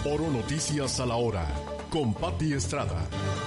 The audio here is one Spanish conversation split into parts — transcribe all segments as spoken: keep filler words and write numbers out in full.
Oro Noticias a la hora, con Pati Estrada.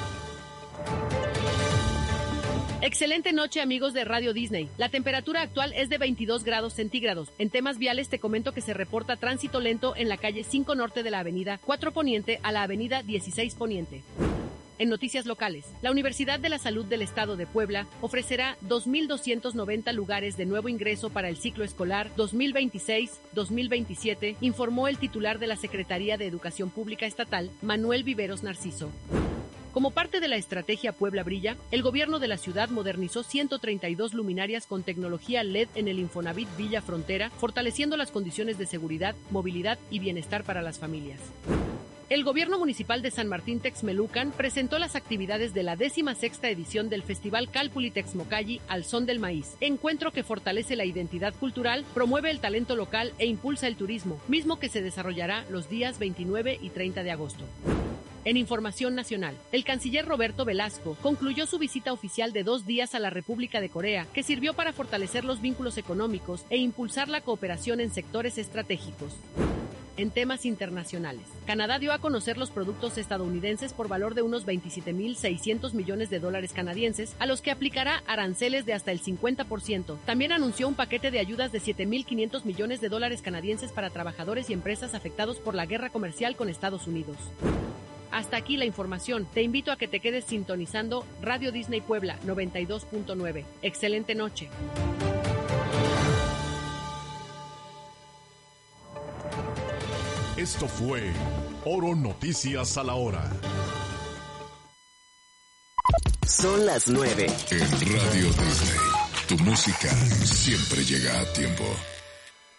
Excelente noche, amigos de Radio Disney. La temperatura actual es de veintidós grados centígrados. En temas viales te comento que se reporta tránsito lento en la calle cinco Norte de la avenida cuatro Poniente a la avenida dieciséis Poniente. En noticias locales, la Universidad de la Salud del Estado de Puebla ofrecerá dos mil doscientos noventa lugares de nuevo ingreso para el ciclo escolar dos mil veintiséis dos mil veintisiete, informó el titular de la Secretaría de Educación Pública Estatal, Manuel Viveros Narciso. Como parte de la estrategia Puebla Brilla, el gobierno de la ciudad modernizó ciento treinta y dos luminarias con tecnología L E D en el Infonavit Villa Frontera, fortaleciendo las condiciones de seguridad, movilidad y bienestar para las familias. El gobierno municipal de San Martín Texmelucan presentó las actividades de la décima sexta edición del Festival Calpulli Texmocalli al Son del Maíz, encuentro que fortalece la identidad cultural, promueve el talento local e impulsa el turismo, mismo que se desarrollará los días veintinueve y treinta de agosto. En información nacional, el canciller Roberto Velasco concluyó su visita oficial de dos días a la República de Corea, que sirvió para fortalecer los vínculos económicos e impulsar la cooperación en sectores estratégicos. En temas internacionales, Canadá dio a conocer los productos estadounidenses por valor de unos veintisiete mil seiscientos millones de dólares canadienses, a los que aplicará aranceles de hasta el cincuenta por ciento. También anunció un paquete de ayudas de siete mil quinientos millones de dólares canadienses para trabajadores y empresas afectados por la guerra comercial con Estados Unidos. Hasta aquí la información. Te invito a que te quedes sintonizando Radio Disney Puebla noventa y dos punto nueve. Excelente noche. Esto fue Oro Noticias a la hora. Son las nueve. En Radio Disney, tu música siempre llega a tiempo.